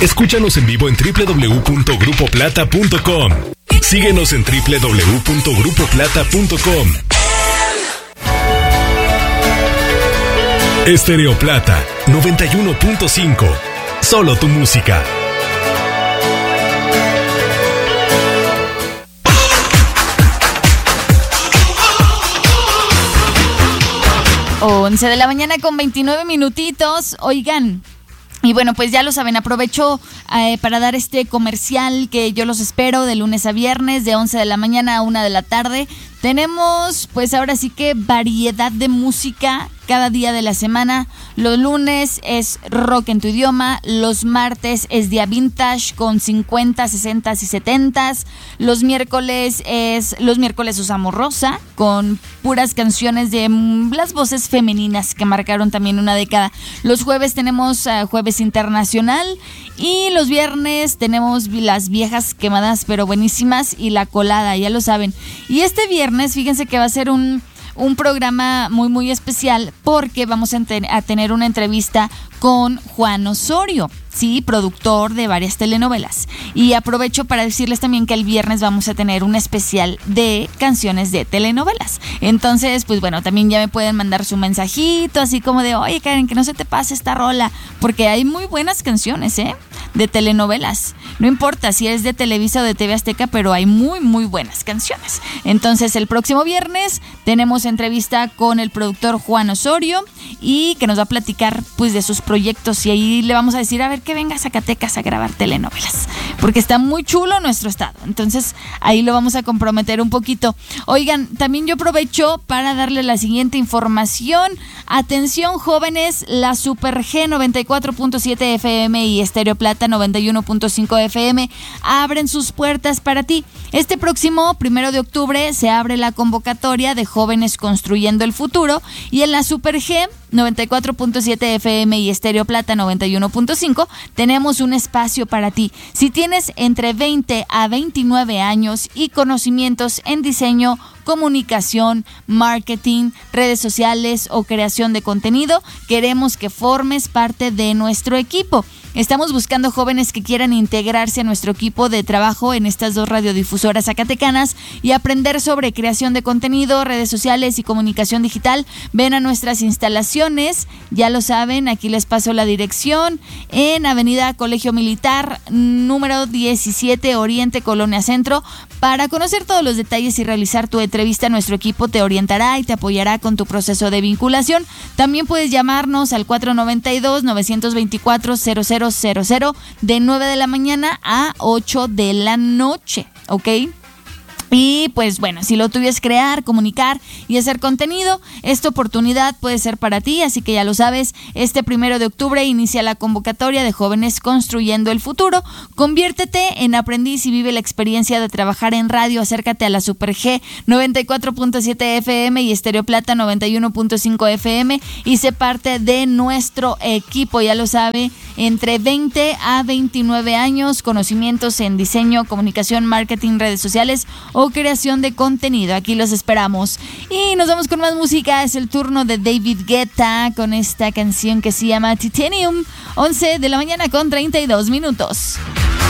Escúchanos en vivo en www.grupoplata.com. Síguenos en www.grupoplata.com. Estéreo Plata 91.5. Solo tu música. 11 de la mañana con 29 minutitos. Oigan, y bueno, pues ya lo saben, aprovecho para dar este comercial que yo los espero de lunes a viernes, de 11 de la mañana a 1 de la tarde. Tenemos pues ahora sí que variedad de música cada día de la semana. Los lunes es rock en tu idioma, los martes es día vintage con 50, 60 y 70. Los miércoles usamos rosa con puras canciones de las voces femeninas que marcaron también una década. Los jueves tenemos jueves internacional y los viernes tenemos las viejas quemadas pero buenísimas y la colada, ya lo saben. Y este viernes, fíjense que va a ser un programa muy muy especial porque vamos a tener una entrevista con Juan Osorio, sí, productor de varias telenovelas. Y aprovecho para decirles también que el viernes vamos a tener un especial de canciones de telenovelas. Entonces, pues bueno, también ya me pueden mandar su mensajito, así como de, oye Karen, que no se te pase esta rola, porque hay muy buenas canciones, de telenovelas. No importa si es de Televisa o de TV Azteca, pero hay muy muy buenas canciones. Entonces, el próximo viernes tenemos entrevista con el productor Juan Osorio y que nos va a platicar pues de sus proyectos, y ahí le vamos a decir, a ver, que venga a Zacatecas a grabar telenovelas, porque está muy chulo nuestro estado. Entonces ahí lo vamos a comprometer un poquito. Oigan, también yo aprovecho para darle la siguiente información. Atención jóvenes, la Super G 94.7 FM y Estéreo Plata 91.5 FM abren sus puertas para ti. Este próximo 1 de octubre se abre la convocatoria de Jóvenes Construyendo el Futuro, y en la Super G 94.7 FM y Estéreo Plata 91.5 tenemos un espacio para ti. Si tienes entre 20 a 29 años y conocimientos en diseño, comunicación, marketing, redes sociales o creación de contenido, queremos que formes parte de nuestro equipo. Estamos buscando jóvenes que quieran integrarse a nuestro equipo de trabajo en estas dos radiodifusoras zacatecanas y aprender sobre creación de contenido, redes sociales y comunicación digital. Ven a nuestras instalaciones, ya lo saben, aquí les paso la dirección, en Avenida Colegio Militar, número 17, Oriente, Colonia Centro. Para conocer todos los detalles y realizar tu entrevista, nuestro equipo te orientará y te apoyará con tu proceso de vinculación. También puedes llamarnos al 492-924-0000 de 9 de la mañana a 8 de la noche, ¿ok? Y pues bueno, si lo tuyo es crear, comunicar y hacer contenido, esta oportunidad puede ser para ti, así que ya lo sabes, este 1 de octubre inicia la convocatoria de Jóvenes Construyendo el Futuro. Conviértete en aprendiz y vive la experiencia de trabajar en radio. Acércate a la Super G 94.7 FM y Estéreo Plata 91.5 FM y sé parte de nuestro equipo, ya lo sabe, entre 20 a 29 años, conocimientos en diseño, comunicación, marketing, redes sociales o creación de contenido. Aquí los esperamos. Y nos vamos con más música. Es el turno de David Guetta con esta canción que se llama Titanium. 11 de la mañana con 32 minutos.